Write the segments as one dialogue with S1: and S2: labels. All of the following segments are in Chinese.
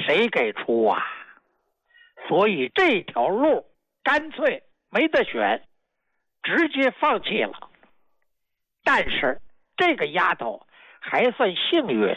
S1: 谁给出啊？所以这条路干脆没得选，直接放弃了。但是这个丫头还算幸运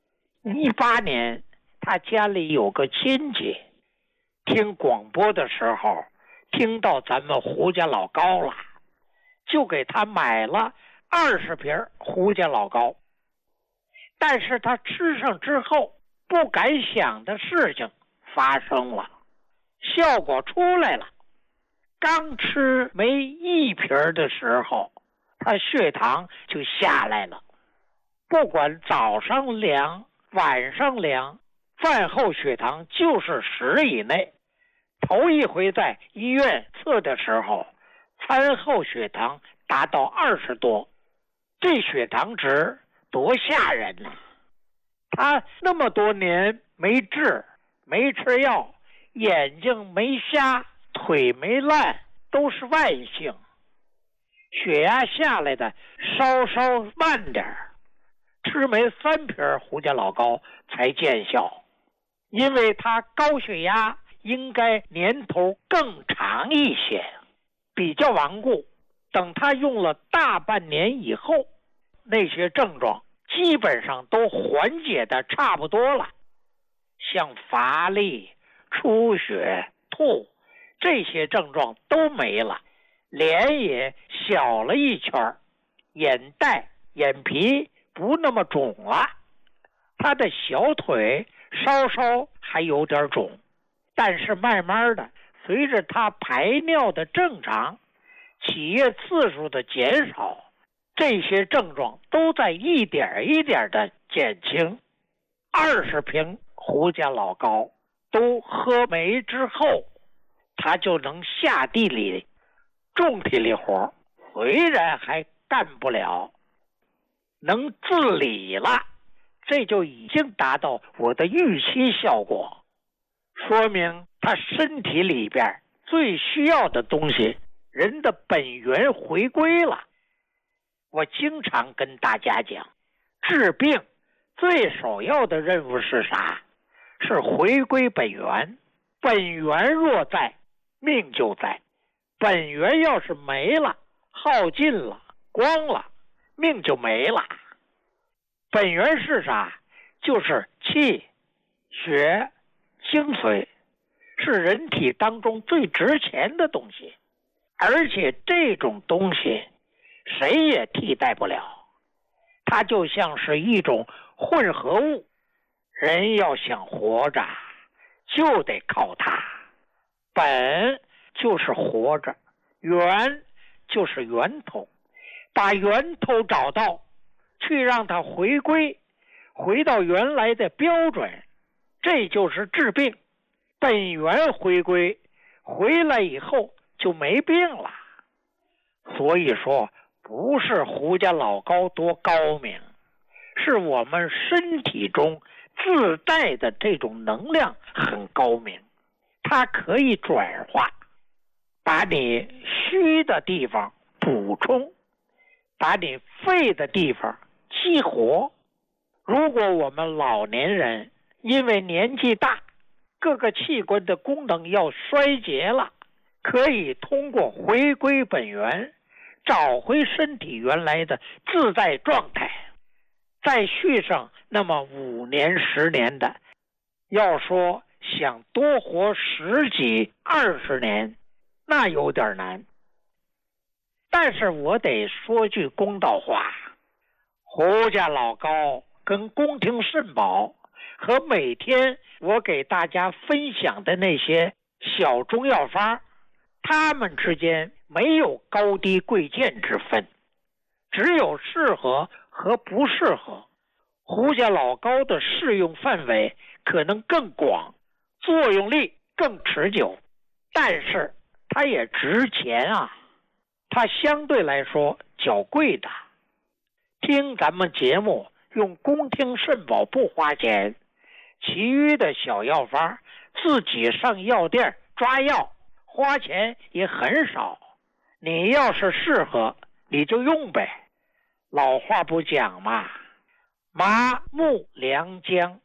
S1: ，18年她家里有个亲戚，听广播的时候听到咱们胡家老高了，就给她买了20瓶胡家老高。但是她吃上之后，不敢想的事情发生了，效果出来了。刚吃没1瓶的时候，他血糖就下来了。不管早上量晚上量，饭后血糖就是10以内。头一回在医院测的时候，餐后血糖达到20多，这血糖值多吓人呢！他那么多年没治没吃药，眼睛没瞎，腿没烂，都是万幸。血压下来的稍稍慢点，吃没3瓶胡家老高才见效。因为他高血压应该年头更长一些，比较顽固。等他用了大半年以后，那些症状基本上都缓解的差不多了，像乏力、出血、吐这些症状都没了，脸也小了一圈，眼袋、眼皮不那么肿了。他的小腿稍稍还有点肿，但是慢慢的，随着他排尿的正常，起夜次数的减少，这些症状都在一点一点的减轻。20瓶胡家老高都喝没之后，他就能下地里重体力活，虽然还干不了，能自理了，这就已经达到我的预期效果，说明他身体里边最需要的东西，人的本源回归了。我经常跟大家讲，治病最首要的任务是啥？是回归本源。本源若在，命就在。本源要是没了，耗尽了，光了，命就没了。本源是啥？就是气、血、精髓，是人体当中最值钱的东西，而且这种东西谁也替代不了，它就像是一种混合物，人要想活着就得靠它。本就是活着，源就是源头，把源头找到，去让它回归，回到原来的标准，这就是治病。本源回归，回来以后就没病了。所以说，不是胡家老高多高明，是我们身体中自带的这种能量很高明，它可以转化，把你虚的地方补充，把你废的地方激活。如果我们老年人因为年纪大，各个器官的功能要衰竭了，可以通过回归本源，找回身体原来的自在状态，再续上那么5年10年的。要说想多活10几20年，那有点难。但是我得说句公道话，胡家老高跟宫廷肾宝和每天我给大家分享的那些小中药方，它们之间没有高低贵贱之分，只有适合和不适合。胡家老高的适用范围可能更广，作用力更持久，但是它也值钱啊，它相对来说较贵的。听咱们节目用宫廷肾宝不花钱，其余的小药方自己上药店抓药，花钱也很少。你要是适合，你就用呗。老话不讲嘛，麻木良姜，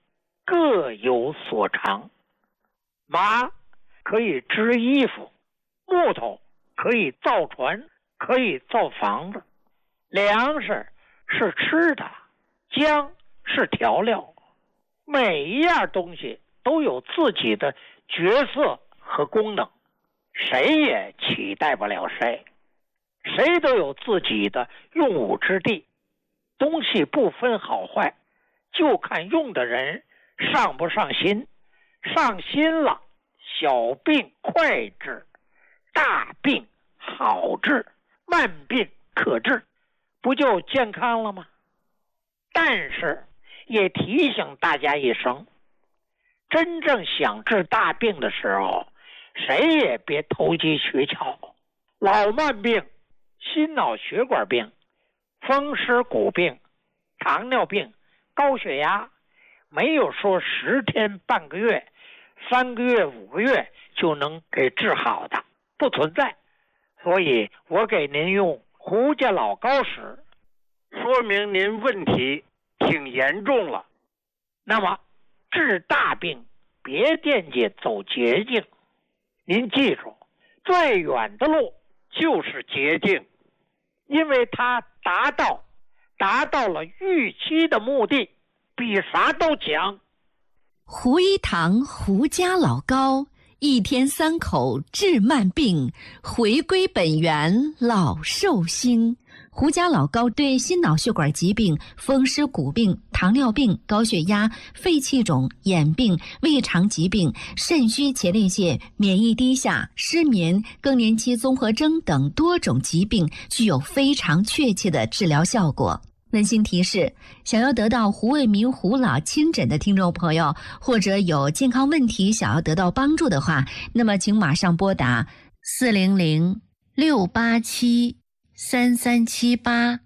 S1: 各有所长。马可以织衣服，木头可以造船，可以造房子，粮食是吃的，姜是调料，每一样东西都有自己的角色和功能，谁也取代不了谁，谁都有自己的用武之地。东西不分好坏，就看用的人上不上心。上心了，小病快治，大病好治，慢病可治，不就健康了吗？但是也提醒大家一声，真正想治大病的时候，谁也别投机取巧。老慢病、心脑血管病、风湿骨病、糖尿病、高血压，没有说10天半个月、3个月、5个月就能给治好的，不存在。所以我给您用胡家老高时，说明您问题挺严重了。那么治大病别惦记走捷径，您记住，最远的路就是捷径，因为它达到了预期的目的，比啥都强。
S2: 胡一堂胡家老高，一天3口治慢病，回归本源老寿星。胡家老高对心脑血管疾病、风湿骨病、糖尿病、高血压、肺气肿、眼病、胃肠疾病、肾虚前列腺、免疫低下、失眠、更年期综合征等多种疾病具有非常确切的治疗效果。温馨提示，想要得到胡卫民胡老亲诊的听众朋友，或者有健康问题想要得到帮助的话，那么请马上拨打400-687-3378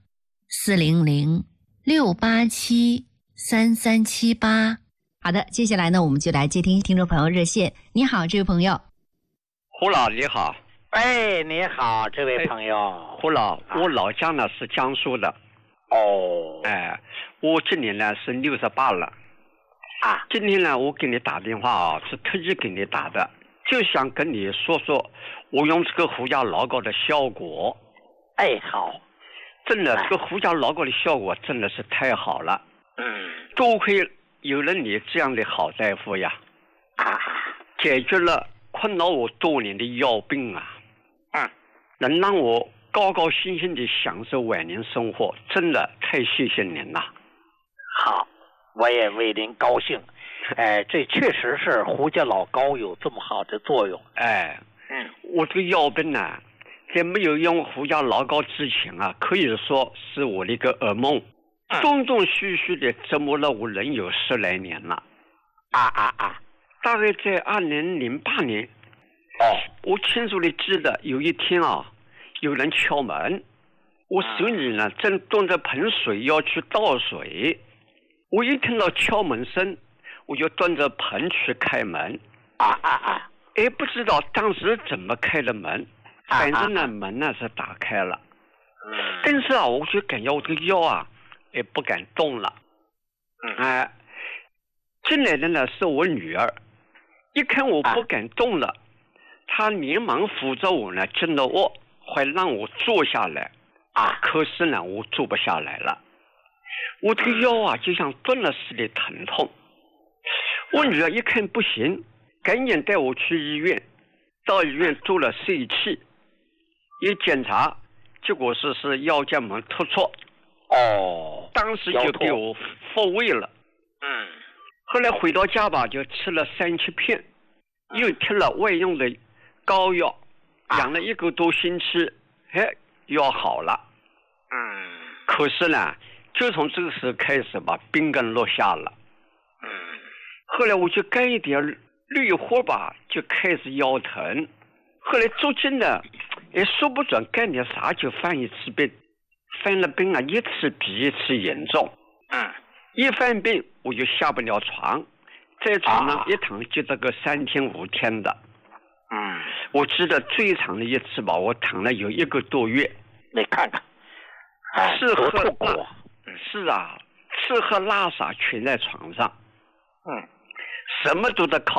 S2: 400-687-3378。好的，接下来呢，我们就来接听听众朋友热线。你好，这位朋友。
S3: 胡老你好。
S1: 哎，你好，这位朋友。
S3: 胡老，我老家呢是江苏的。
S1: 哦，
S3: 我今年呢是68了。今天呢我给你打电话是特意给你打的，就想跟你说说我用这个胡家老高的效果。
S1: 好，
S3: 真的这个胡家老高的效果真的是太好了。多亏有了你这样的好大夫呀，解决了困扰我多年的腰病能让我高高兴兴地享受晚年生活，真的太谢谢您了。
S1: 好，我也为您高兴。这确实是胡家老高有这么好的作用。
S3: 我这个腰病呢，在没有用胡家老高之前可以说是我的一个噩梦，断断续续的折磨了我人有10来年了。大概在2008年，我清楚的记得有一天有人敲门，我手里呢正端着盆水要去倒水，我一听到敲门声，我就端着盆去开门。不知道当时怎么开的门，反正呢门呢是打开了。但是我就感觉我这个腰也不敢动了。进来的呢是我女儿，一看我不敢动了，她连忙扶着我呢进了卧，还让我坐下来。可是呢我坐不下来了，我这个腰就像断了似的疼痛。我女儿一看不行，赶紧带我去医院，到医院做了肾气，一检查结果是腰间盘突出。当时就给我复位了。后来回到家就吃了3七片，又贴了外用的膏药，养了1个多星期，腰好了。可是呢就从这个时候开始病根落下了。后来我就干一点绿活就开始腰疼，后来逐渐的也说不准干点啥就犯一次病，犯了病一次比一次严重。一犯病我就下不了床，在床上一躺就这个3天5天的。我记得最长的一次我躺了有1个多月。
S1: 你看看，
S3: 吃喝拉撒全在床上。 什么都得靠